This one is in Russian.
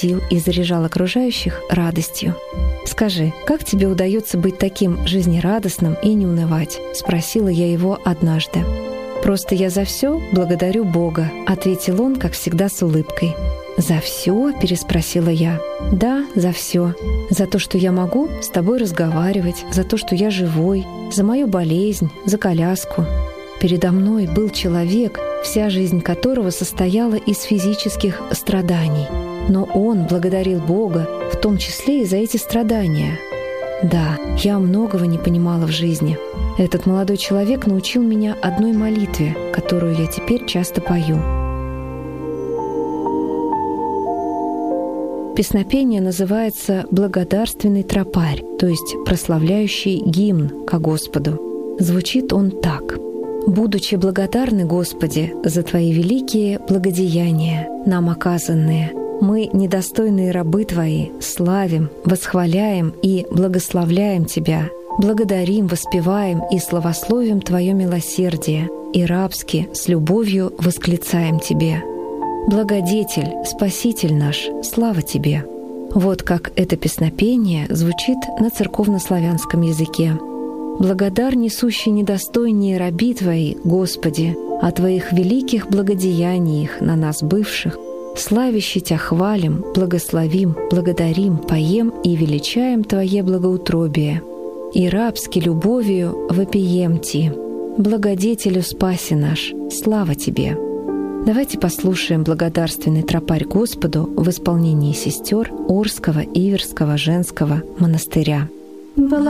сил и заряжал окружающих радостью. «Скажи, как тебе удается быть таким жизнерадостным и не унывать?» — спросила я его однажды. «Просто я за все благодарю Бога», — ответил он, как всегда, с улыбкой. «За все?» — переспросила я. «Да, за все. За то, что я могу с тобой разговаривать, за то, что я живой, за мою болезнь, за коляску». Передо мной был человек, вся жизнь которого состояла из физических страданий. Но он благодарил Бога, в том числе и за эти страдания. Да, я многого не понимала в жизни. Этот молодой человек научил меня одной молитве, которую я теперь часто пою. Песнопение называется «Благодарственный тропарь», то есть прославляющий гимн ко Господу. Звучит он так. «Будучи благодарны, Господи, за Твои великие благодеяния, нам оказанные, мы, недостойные рабы Твои, славим, восхваляем и благословляем Тебя, благодарим, воспеваем и славословим Твое милосердие, и рабски, с любовью восклицаем Тебе. Благодетель, Спаситель наш, слава Тебе». Вот как это песнопение звучит на церковнославянском языке. «Благодар несущий недостойнее раби Твои, Господи, о Твоих великих благодеяниях на нас бывших, славящий Тя хвалим, благословим, благодарим, поем и величаем Твое благоутробие, и рабски любовью вопием Ти. Благодетелю спаси наш, слава Тебе». Давайте послушаем благодарственный тропарь Господу в исполнении сестер Орского Иверского женского монастыря.